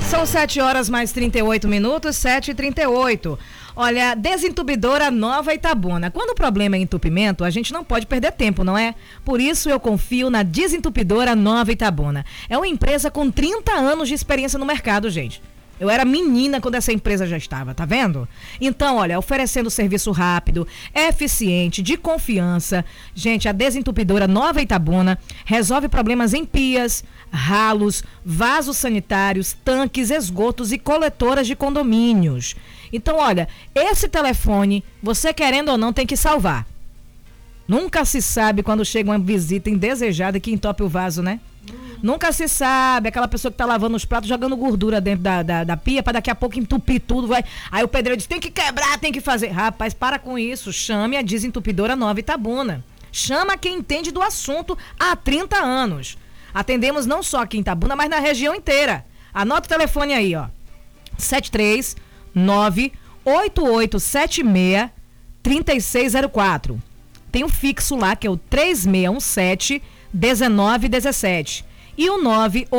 São 7 horas mais 38 minutos, 7h38. Olha, desentupidora Nova Itabuna. Quando o problema é entupimento, a gente não pode perder tempo, não é? Por isso eu confio na Desentupidora Nova Itabuna. É uma empresa com 30 anos de experiência no mercado, gente. Eu era menina quando essa empresa já estava, tá vendo? Então, olha, oferecendo serviço rápido, eficiente, de confiança. Gente, a Desentupidora Nova Itabuna resolve problemas em pias, ralos, vasos sanitários, tanques, esgotos e coletoras de condomínios. Então, olha, esse telefone, você querendo ou não, tem que salvar. Nunca se sabe quando chega uma visita indesejada que entope o vaso, né? Nunca se sabe, aquela pessoa que tá lavando os pratos, jogando gordura dentro da pia, para daqui a pouco entupir tudo, vai. Aí o pedreiro diz, tem que quebrar, tem que fazer. Rapaz, para com isso, chame a Desentupidora Nova Itabuna. Chama quem entende do assunto há 30 anos. Atendemos não só aqui em Itabuna, mas na região inteira. Anota o telefone aí, ó. 739-8876-3604. Tem um fixo lá, que é o 3617-1917. E o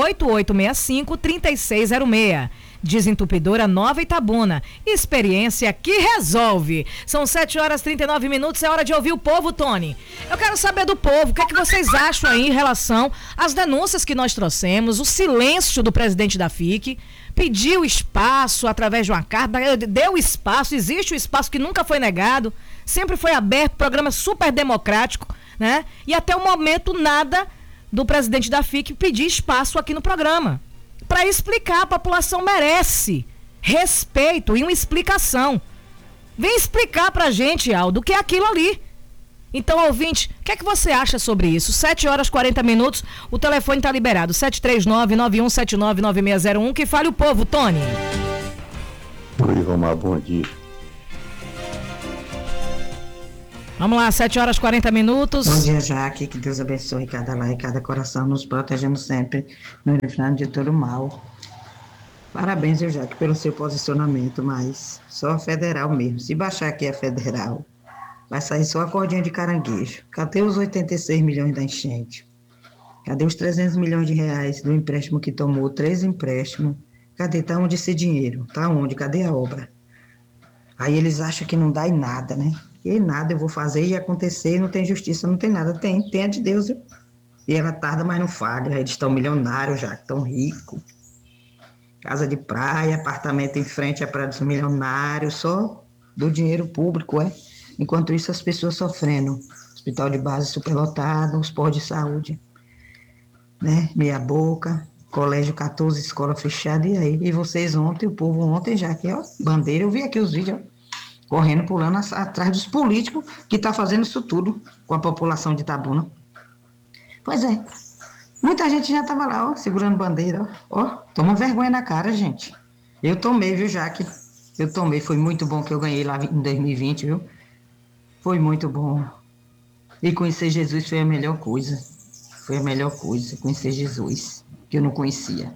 98865-3606. Desentupidora Nova Itabuna. Experiência que resolve. São 7 horas e 39 minutos. É hora de ouvir o povo, Tony. Eu quero saber do povo. O que é que vocês acham aí em relação às denúncias que nós trouxemos? O silêncio do presidente da FIC. Pediu espaço através de uma carta. Deu espaço. Existe o espaço que nunca foi negado. Sempre foi aberto. Programa super democrático, né? E até o momento nada do presidente da FIC pedir espaço aqui no programa. Para explicar, a população merece respeito e uma explicação. Vem explicar pra gente, Aldo, o que é aquilo ali. Então, ouvinte, o que é que você acha sobre isso? 7 horas e 40 minutos, o telefone tá liberado, 739-9179-9601, que fale o povo, Tony. Oi, Romar, bom dia. Vamos lá, 7 horas e 40 minutos. Bom dia, Jaque. Que Deus abençoe cada lar e cada coração, nos protegendo sempre, nos livrando de todo mal. Parabéns, Jaque, pelo seu posicionamento, mas só federal mesmo. Se baixar aqui a federal, vai sair só a cordinha de caranguejo. Cadê os 86 milhões da enchente? Cadê os 300 milhões de reais do empréstimo que tomou? 3 empréstimos. Cadê? Tá onde esse dinheiro? Tá onde? Cadê a obra? Aí eles acham que não dá em nada, né? E nada eu vou fazer e acontecer, não tem justiça, não tem nada. Tem a de Deus. Viu? E ela tarda, mas não falha. Eles estão milionários já, estão ricos. Casa de praia, apartamento em frente à praia dos milionários, só do dinheiro público, é. Enquanto isso, as pessoas sofrendo. Hospital de base superlotado, os postos de saúde, né? Meia boca, colégio 14, escola fechada, e aí? E vocês ontem, o povo ontem já aqui, ó, bandeira, eu vi aqui os vídeos, ó. Correndo, pulando atrás dos políticos que tá fazendo isso tudo com a população de Itabuna. Pois é. Muita gente já tava lá, ó, segurando bandeira, ó. Toma vergonha na cara, gente. Eu tomei, viu, Jaque? Eu tomei. Foi muito bom que eu ganhei lá em 2020, viu? Foi muito bom. E conhecer Jesus foi a melhor coisa. Foi a melhor coisa, conhecer Jesus, que eu não conhecia.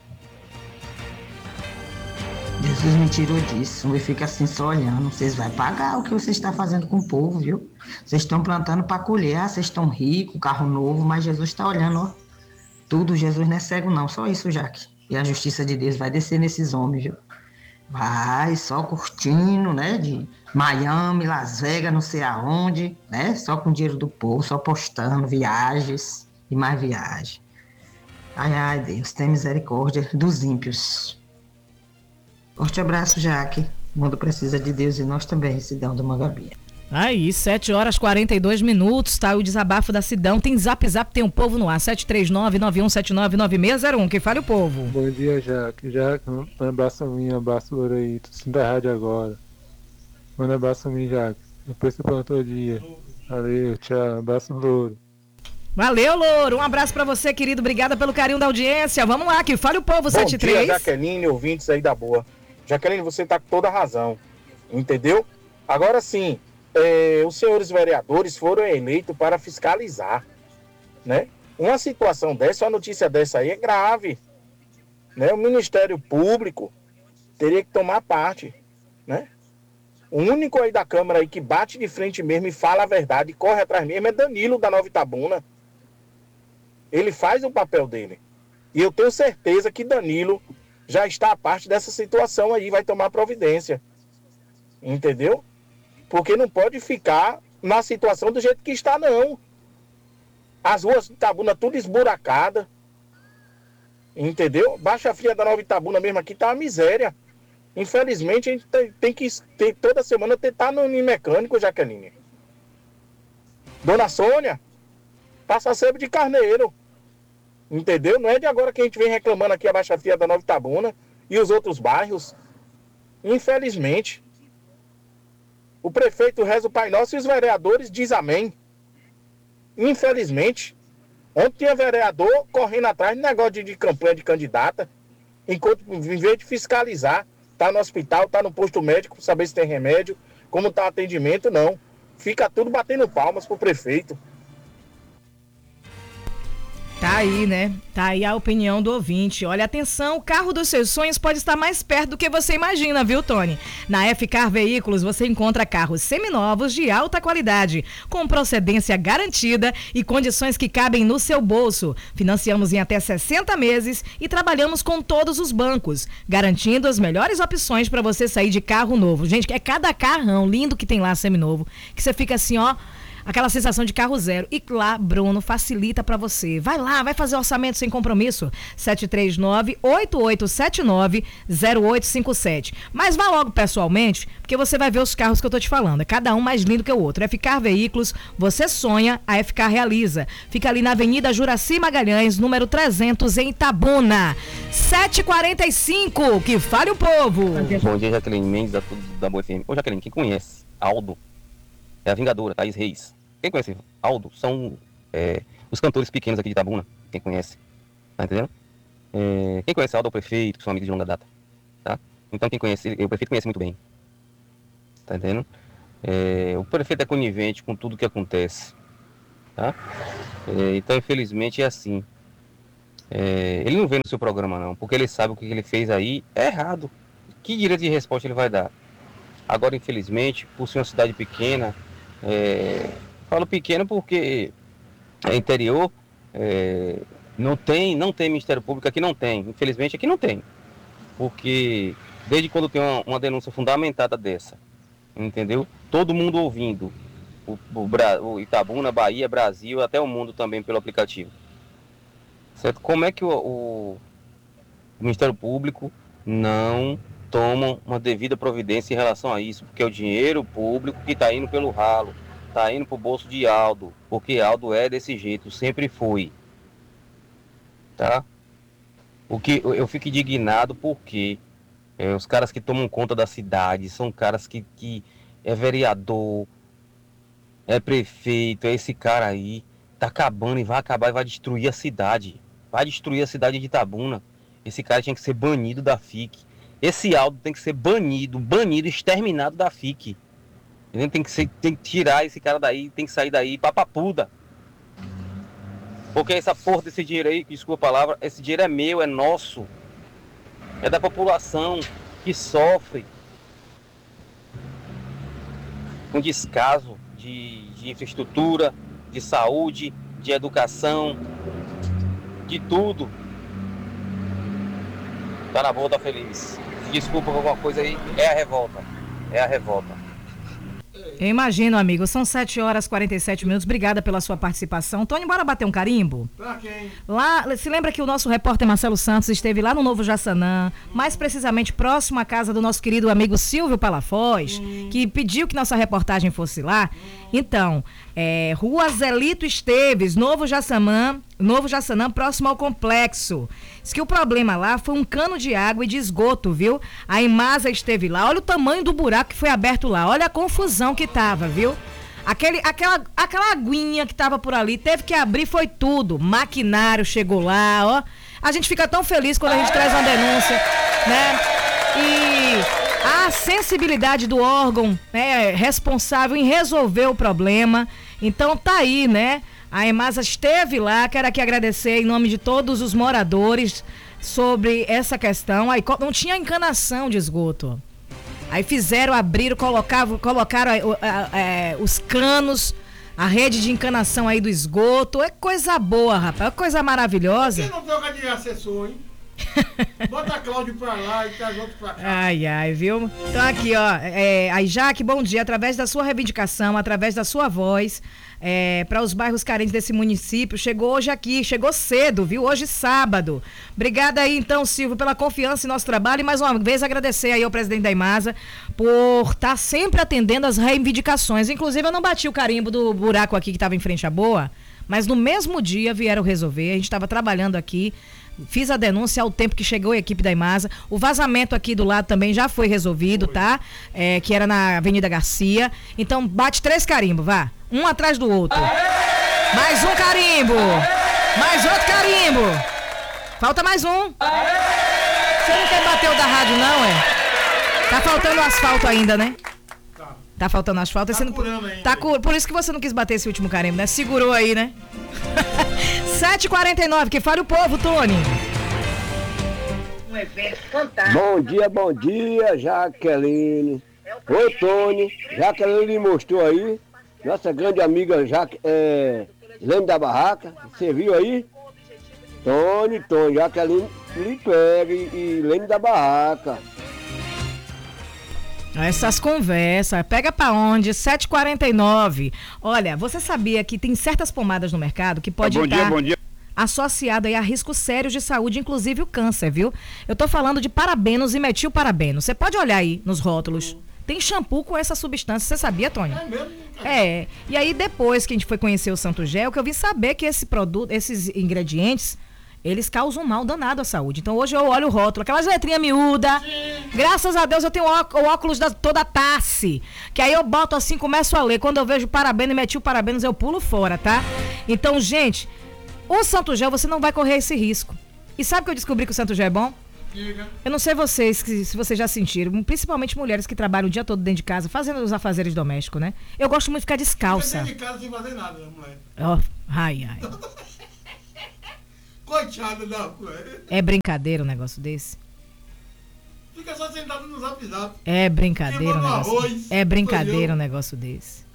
Jesus me tirou disso, eu fico assim só olhando. Vocês vão pagar o que vocês estão fazendo com o povo, viu? Vocês estão plantando para colher, vocês estão ricos, carro novo, mas Jesus está olhando, ó. Tudo, Jesus não é cego não, só isso, Jaque. E a justiça de Deus vai descer nesses homens, viu? Vai, só curtindo, né? De Miami, Las Vegas, não sei aonde, né? Só com dinheiro do povo, só postando viagens e mais viagens. Ai, ai, Deus, tem misericórdia dos ímpios. Forte abraço, Jaque. O mundo precisa de Deus e nós também, Sidão do Mangabeira. Aí, 7 horas e 42 minutos, tá? O desabafo da Sidão. Tem zap, tem um povo no ar. 739-9179-9601. Que fale o povo. Bom dia, Jaque. Jaque, um abraço a mim, um abraço Louro aí. Tô sentindo a rádio agora. Manda um abraço a mim, Jaque. Depois você planta todo dia. Valeu, tchau. Abraço Louro. Valeu, Louro. Um abraço pra você, querido. Obrigada pelo carinho da audiência. Vamos lá, que fale o povo, 73. Bom dia, Jaqueline, ouvintes aí da boa. Jaqueline, você está com toda a razão, entendeu? Agora sim, os senhores vereadores foram eleitos para fiscalizar, né? Uma situação dessa, uma notícia dessa aí é grave, né? O Ministério Público teria que tomar parte, né? O único aí da Câmara aí que bate de frente mesmo e fala a verdade e corre atrás mesmo é Danilo da Nova Itabuna. Ele faz o papel dele. E eu tenho certeza que Danilo já está a parte dessa situação aí, vai tomar providência. Entendeu? Porque não pode ficar na situação do jeito que está, não. As ruas de Itabuna tudo esburacada. Entendeu? Baixa Fria da Nova Itabuna mesmo aqui tá uma miséria. Infelizmente, a gente tem que ter, toda semana tentar no mecânico, Jaqueline. Dona Sônia, passa sebo de carneiro. Entendeu? Não é de agora que a gente vem reclamando aqui a Baixa Fria da Nova Itabuna e os outros bairros. Infelizmente. O prefeito reza o Pai Nosso e os vereadores dizem amém. Infelizmente. Ontem tinha vereador correndo atrás de negócio de campanha de candidata, enquanto, em vez de fiscalizar, tá no hospital, tá no posto médico, saber se tem remédio, como tá o atendimento, não. Fica tudo batendo palmas pro prefeito. Tá aí, né? Tá aí a opinião do ouvinte. Olha, atenção, o carro dos seus sonhos pode estar mais perto do que você imagina, viu, Tony? Na F-Car Veículos você encontra carros seminovos de alta qualidade, com procedência garantida e condições que cabem no seu bolso. Financiamos em até 60 meses e trabalhamos com todos os bancos, garantindo as melhores opções para você sair de carro novo. Gente, é cada carrão lindo que tem lá seminovo, que você fica assim, ó, aquela sensação de carro zero. E lá, Bruno, facilita pra você. Vai lá, vai fazer orçamento sem compromisso. 739-8879-0857. Mas vá logo pessoalmente, porque você vai ver os carros que eu tô te falando. É cada um mais lindo que o outro. F-Car Veículos, você sonha, a F-Car realiza. Fica ali na Avenida Juraci Magalhães, número 300, em Itabuna. 7h45, que fale o povo. Bom dia, Jaqueline Mendes, da Boa FM. Ô, Jaqueline, quem conhece Aldo? É a Vingadora, Thaís Reis. Quem conhece Aldo? São os cantores pequenos aqui de Itabuna. Quem conhece? Tá entendendo? Quem conhece Aldo é o prefeito, que são amigos de longa data. Tá? Então quem conhece, o prefeito conhece muito bem. Tá entendendo? O prefeito é conivente com tudo que acontece. Tá? Então infelizmente é assim. Ele não vê no seu programa não, porque ele sabe o que ele fez aí é errado. Que direito de resposta ele vai dar? Agora infelizmente, por ser uma cidade pequena, falo pequeno porque é interior, não tem Ministério Público, aqui não tem, infelizmente aqui não tem, porque desde quando tem uma denúncia fundamentada dessa, entendeu? Todo mundo ouvindo, o Itabuna, Bahia, Brasil, até o mundo também pelo aplicativo, certo? Como é que o Ministério Público não toma uma devida providência em relação a isso? Porque é o dinheiro público que está indo pelo ralo, está indo para o bolso de Aldo, porque Aldo é desse jeito, sempre foi, tá? O que eu fico indignado porque os caras que tomam conta da cidade são caras que é vereador, é prefeito, é esse cara aí, tá acabando e vai acabar e vai destruir a cidade, de Itabuna. Esse cara tinha que ser banido da FIC. Esse Aldo tem que ser banido, exterminado da FIC. Ele tem que tirar esse cara daí, tem que sair daí pra papuda. Porque essa porra desse dinheiro aí, desculpa a palavra, esse dinheiro é meu, é nosso. É da população que sofre com descaso de infraestrutura, de saúde, de educação, de tudo. Tá na boa, tá feliz. Desculpa alguma coisa aí, é a revolta. Eu imagino, amigo, são 7h47. Obrigada pela sua participação. Tony, bora bater um carimbo? Pra quem? Lá, se lembra que o nosso repórter Marcelo Santos esteve lá no Novo Jaçanã, mais precisamente próximo à casa do nosso querido amigo Silvio Palafoz, que pediu que nossa reportagem fosse lá. Então, Rua Zelito Esteves, Novo Jaçanã, próximo ao complexo. Diz que o problema lá foi um cano de água e de esgoto, viu? A Imasa esteve lá, olha o tamanho do buraco que foi aberto lá, olha a confusão que tava, viu? Aquela aguinha que tava por ali, teve que abrir, foi tudo. Maquinário chegou lá, ó. A gente fica tão feliz quando a gente traz uma denúncia, né? E a sensibilidade do órgão, né, responsável em resolver o problema. Então tá aí, né? A Emasa esteve lá, quero aqui agradecer em nome de todos os moradores sobre essa questão. Aí não tinha encanação de esgoto. Aí abriram, colocaram os canos, a rede de encanação aí do esgoto. É coisa boa, rapaz, é coisa maravilhosa. Quem não troca de assessor, hein? Bota a Cláudio pra lá e traz outro pra cá. Ai, viu? Então aqui, ó, aí Jaque, bom dia, através da sua reivindicação, através da sua voz, para os bairros carentes desse município, chegou hoje aqui, chegou cedo, viu? Hoje sábado. Obrigada aí, então, Silvio, pela confiança em nosso trabalho e mais uma vez agradecer aí ao presidente da Imasa por estar sempre atendendo as reivindicações. Inclusive, eu não bati o carimbo do buraco aqui que estava em frente à Boa, mas no mesmo dia vieram resolver, a gente estava trabalhando aqui, fiz a denúncia ao tempo que chegou a equipe da Imasa. O vazamento aqui do lado também já foi resolvido, tá? Que era na Avenida Garcia. Então, bate 3 carimbos, vá. Um atrás do outro. Mais um carimbo. Mais outro carimbo. Falta mais um. Você não quer bater o da rádio, não, Tá faltando asfalto ainda, né? Tá faltando asfalto. Tá curando ainda. Por isso que você não quis bater esse último carimbo, né? Segurou aí, né? 7h49, que fale o povo, Tony. Um evento fantástico. Bom dia, Jaqueline. Oi, Tony. Jaqueline mostrou aí. Nossa grande amiga Leme da Barraca. Você viu aí? Tony, Jaqueline lhe pega e Leme da Barraca. Essas conversas, pega pra onde? 7h49. Olha, você sabia que tem certas pomadas no mercado que pode estar associado aí a riscos sérios de saúde, inclusive o câncer, viu? Eu tô falando de parabenos e metilparabenos. Você pode olhar aí nos rótulos. Tem shampoo com essa substância, você sabia, Tony? É mesmo? E aí depois que a gente foi conhecer o Santo Gel, que eu vim saber que esse produto, esses ingredientes, eles causam mal danado à saúde. Então hoje eu olho o rótulo, aquelas letrinhas miúdas. Graças a Deus eu tenho o óculos toda Tassi. Que aí eu boto assim, começo a ler. Quando eu vejo parabéns e metilparabenos, eu pulo fora, tá? Então, gente, o Santo Gel você não vai correr esse risco. E sabe que eu descobri que o Santo Gel é bom? Eu não sei vocês, se vocês já sentiram, principalmente mulheres que trabalham o dia todo dentro de casa, fazendo os afazeres domésticos, né? Eu gosto muito de ficar descalça. Dentro de casa sem fazer nada, né, mulher? Ai. Coitada da mulher. É brincadeira um negócio desse? Fica só sentado no zap. É brincadeira um negócio desse.